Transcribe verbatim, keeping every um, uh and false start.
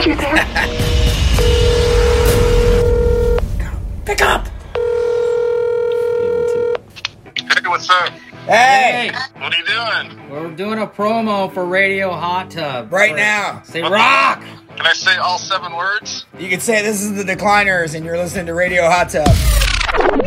find you there. Pick up. Hey, what's up? Hey. What are you doing? We're doing a promo for Radio Hot Tub. Right For- now. Say rock. Can I say all seven words? You could say this is the Decliners and you're listening to Radio Hot Tub.